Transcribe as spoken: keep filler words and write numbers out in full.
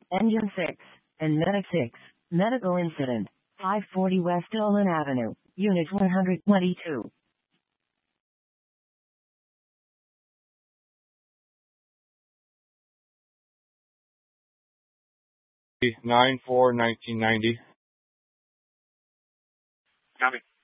Engine six, and Medic six, medical incident, five forty West Dolan Avenue, Unit one hundred twenty-two. nine four nineteen ninety. Copy.